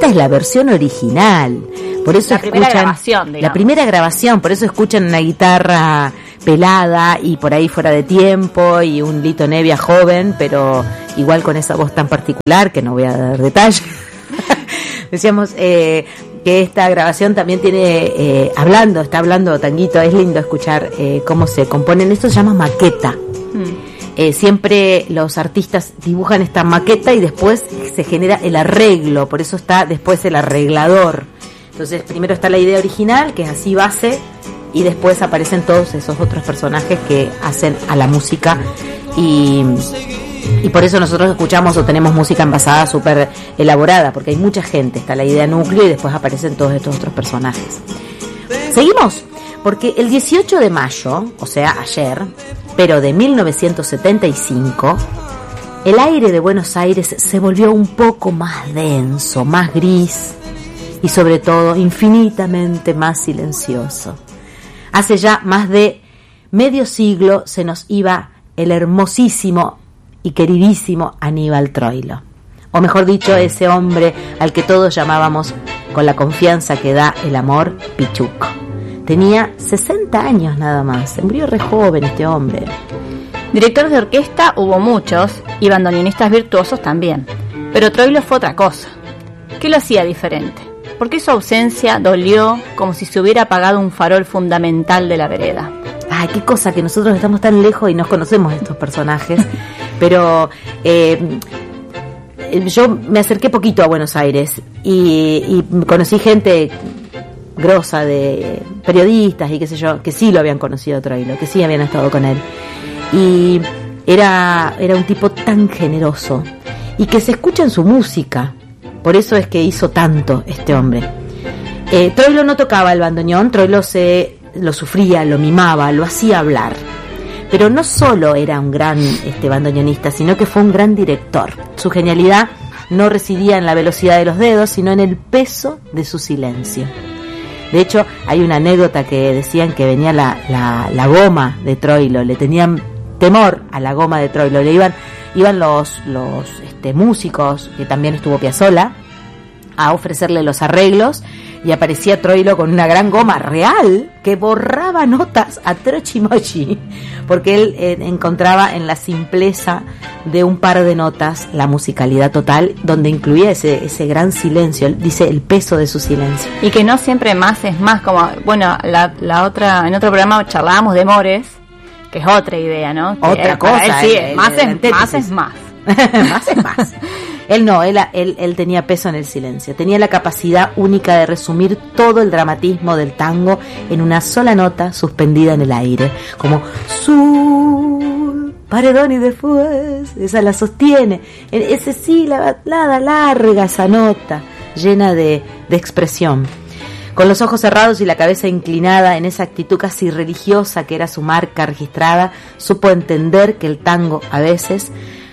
esta es la versión original. Por eso la primera grabación, por eso escuchan una guitarra pelada y por ahí fuera de tiempo y un Lito Nebbia joven, pero igual con esa voz tan particular que no voy a dar detalles. Decíamos que esta grabación también tiene está hablando Tanguito, es lindo escuchar cómo se componen. Esto se llama maqueta. Siempre los artistas dibujan esta maqueta y después se genera el arreglo, por eso está después el arreglador. Entonces primero está la idea original, que es así base, y después aparecen todos esos otros personajes que hacen a la música, y por eso nosotros escuchamos o tenemos música envasada súper elaborada, porque hay mucha gente, está la idea núcleo y después aparecen todos estos otros personajes. Seguimos, porque el 18 de mayo, o sea ayer, pero de 1975, el aire de Buenos Aires se volvió un poco más denso, más gris y sobre todo infinitamente más silencioso. Hace ya más de medio siglo se nos iba el hermosísimo y queridísimo Aníbal Troilo, o mejor dicho, ese hombre al que todos llamábamos con la confianza que da el amor, Pichuco. Tenía 60 años nada más, se murió re joven este hombre. Directores de orquesta hubo muchos y bandoneonistas virtuosos también, pero Troilo fue otra cosa. ¿Qué lo hacía diferente? ¿Por qué su ausencia dolió como si se hubiera apagado un farol fundamental de la vereda? Ay, qué cosa que nosotros estamos tan lejos y nos conocemos estos personajes, pero yo me acerqué poquito a Buenos Aires y conocí gente grosa de periodistas y qué sé yo, que sí lo habían conocido a Troilo, que sí habían estado con él, y era un tipo tan generoso y que se escucha en su música. Por eso es que hizo tanto este hombre. Troilo no tocaba el bandoneón, Troilo lo sufría, lo mimaba, lo hacía hablar. Pero no solo era un gran bandoneonista, sino que fue un gran director. Su genialidad no residía en la velocidad de los dedos, sino en el peso de su silencio. De hecho, hay una anécdota que decían que venía la goma de Troilo, le tenían temor a la goma de Troilo, iban los músicos, que también estuvo Piazzolla, a ofrecerle los arreglos, y aparecía Troilo con una gran goma real que borraba notas a trochimochi, porque él encontraba en la simpleza de un par de notas la musicalidad total, donde incluía ese gran silencio. Él dice el peso de su silencio. Y que no siempre más es más, como, bueno, en otro programa charlábamos de Mores, que es otra idea, ¿no? Que otra cosa. Él, sí, más es más. Más es más. Él tenía peso en el silencio, tenía la capacidad única de resumir todo el dramatismo del tango en una sola nota suspendida en el aire, como Sul, paredón y después, esa la sostiene, ese sí, nada larga esa nota, llena de expresión. Con los ojos cerrados y la cabeza inclinada en esa actitud casi religiosa que era su marca registrada, supo entender que el tango a veces...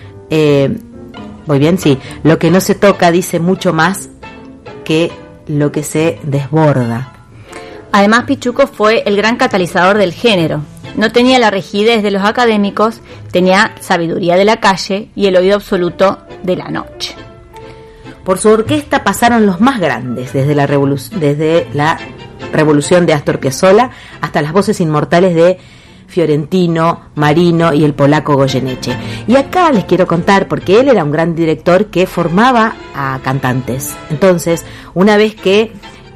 muy bien, sí. Lo que no se toca dice mucho más que lo que se desborda. Además, Pichuco fue el gran catalizador del género. No tenía la rigidez de los académicos, tenía sabiduría de la calle y el oído absoluto de la noche. Por su orquesta pasaron los más grandes, desde la revolución de Astor Piazzolla hasta las voces inmortales de Fiorentino, Marino y el polaco Goyeneche. Y acá les quiero contar, porque él era un gran director que formaba a cantantes. Entonces, una vez que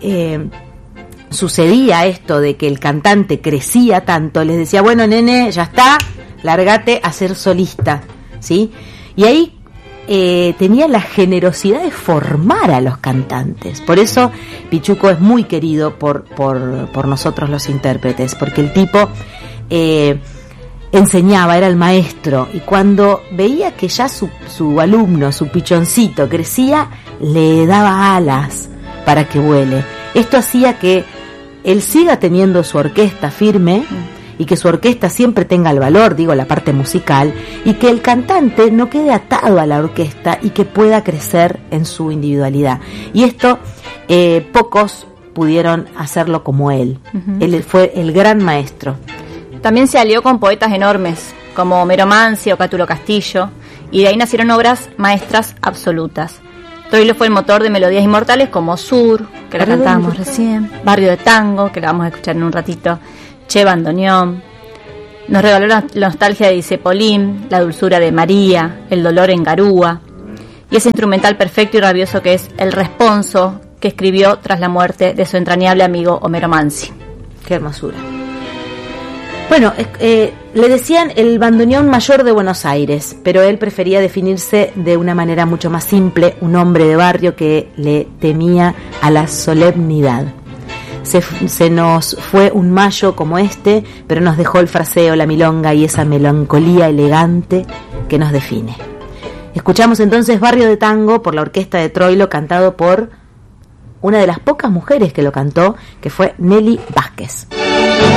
sucedía esto de que el cantante crecía tanto, les decía, bueno, nene, ya está, lárgate a ser solista, ¿sí? Y ahí tenía la generosidad de formar a los cantantes. Por eso Pichuco es muy querido por nosotros los intérpretes, porque el tipo enseñaba, era el maestro, y cuando veía que ya su alumno, su pichoncito crecía, le daba alas para que vuele. Esto hacía que él siga teniendo su orquesta firme y que su orquesta siempre tenga el valor, digo, la parte musical, y que el cantante no quede atado a la orquesta y que pueda crecer en su individualidad. Y esto pocos pudieron hacerlo como él. Él fue el gran maestro. También se alió con poetas enormes, como Homero Mansi o Cátulo Castillo, y de ahí nacieron obras maestras absolutas. Troilo fue el motor de melodías inmortales como Sur, que la cantábamos recién, Barrio de Tango, que la vamos a escuchar en un ratito, Che Bandoneón. Nos regaló la nostalgia de Disepolín, la dulzura de María, el dolor en Garúa, y ese instrumental perfecto y rabioso que es El Responso, que escribió tras la muerte de su entrañable amigo Homero Mansi. Qué hermosura. Bueno, le decían el bandoneón mayor de Buenos Aires, pero él prefería definirse de una manera mucho más simple, un hombre de barrio que le temía a la solemnidad. Se nos fue un mayo como este, pero nos dejó el fraseo, la milonga y esa melancolía elegante que nos define. Escuchamos entonces Barrio de Tango por la orquesta de Troilo, cantado por una de las pocas mujeres que lo cantó, que fue Nelly Vázquez.